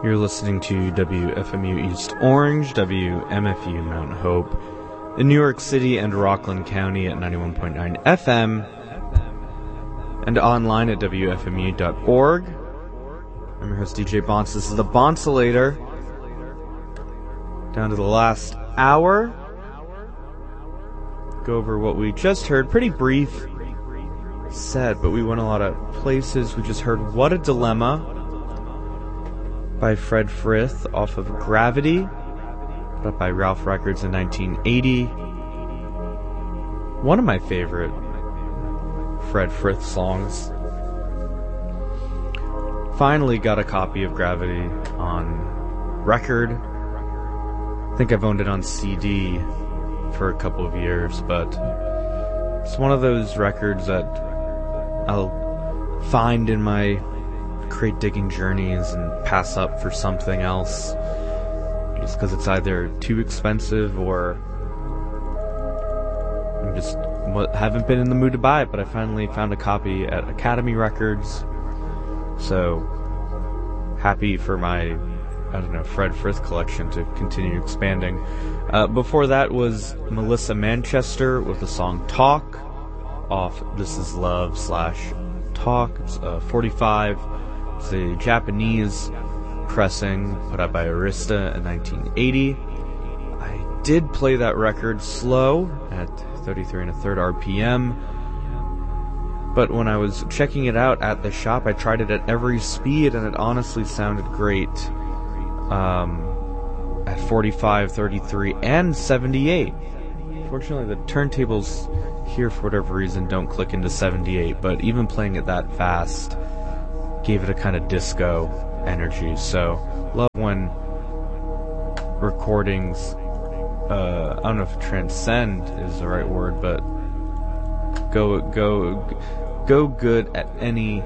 You're listening to WFMU East Orange, WMFU Mount Hope, in New York City and Rockland County at 91.9 FM, and online at WFMU.org. I'm your host, DJ Bonce. This is the Boncelator. Down to the last hour. Go over what we just heard. Pretty brief set, but we went a lot of places. We just heard What a Dilemma by Fred Frith off of Gravity, put up by Ralph Records in 1980. One of my favorite Fred Frith songs. Finally got a copy of Gravity on record. I think I've owned it on CD for a couple of years, but it's one of those records that I'll find in my crate digging journeys and pass up for something else just because it's either too expensive or I just haven't been in the mood to buy it. But I finally found a copy at Academy Records, so happy for my Fred Frith collection to continue expanding. Before that was Melissa Manchester with the song Talk off This Is Love / Talk. It's 45. It's a Japanese pressing put out by Arista in 1980. I did play that record slow at 33 1/3 RPM, but when I was checking it out at the shop, I tried it at every speed, and it honestly sounded great at 45, 33, and 78. Fortunately, the turntables here, for whatever reason, don't click into 78, but even playing it that fast gave it a kind of disco energy. So love when recordings, I don't know if transcend is the right word, but go good at any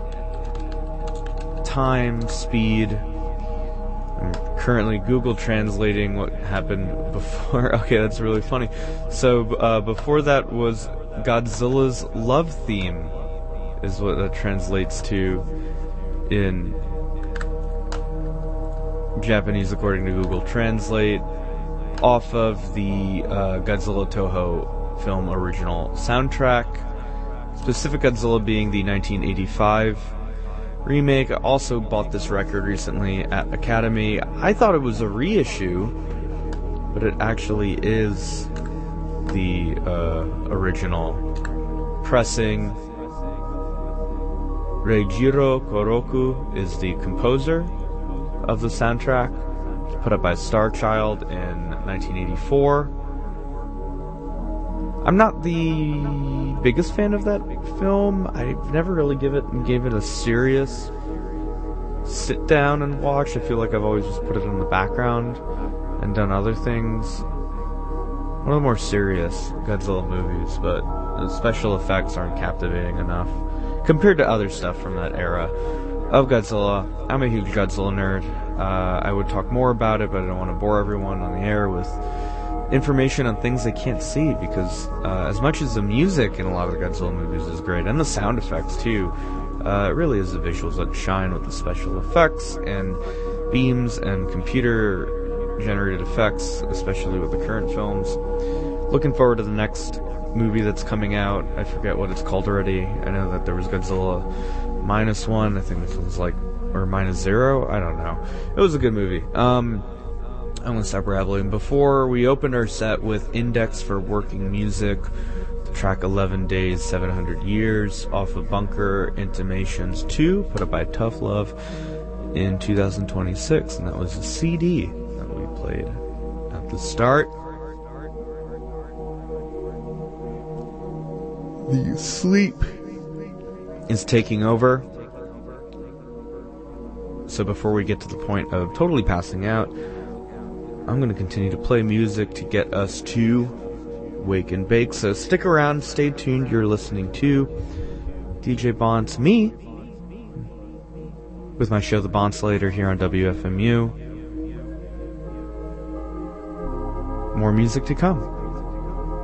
time, speed. I'm currently Google translating what happened before. Okay, that's really funny. So before that was Godzilla's love theme, is what that translates to in Japanese according to Google Translate, off of the Godzilla Toho film original soundtrack. Specific Godzilla being the 1985 remake. I also bought this record recently at Academy. I thought it was a reissue, but it actually is the original pressing. Reijiro Koroku is the composer of the soundtrack, put up by Starchild in 1984. I'm not the biggest fan of that film. I've never really gave it a serious sit down and watch. I feel like I've always just put it in the background and done other things. One of the more serious Godzilla movies, but the special effects aren't captivating enough compared to other stuff from that era of Godzilla. I'm a huge Godzilla nerd. I would talk more about it, but I don't want to bore everyone on the air with information on things they can't see, because as much as the music in a lot of the Godzilla movies is great, and the sound effects too, it really is the visuals that shine with the special effects and beams and computer-generated effects, especially with the current films. Looking forward to the next movie that's coming out. I forget what it's called already. I know that there was Godzilla -1. I think this one's like, or -0. I don't know. It was a good movie. I'm gonna stop rambling. Before we opened our set with Index for Working Music, the track 11 Days, 700 Years, off of Bunker Intimations 2, put up by Tough Love in 2026, and that was a CD that we played at the start. The sleep is taking over. So before we get to the point of totally passing out, I'm going to continue to play music to get us to Wake and Bake. So stick around, stay tuned. You're listening to DJ Bonce, me, with my show The Boncelator here on WFMU. More music to come.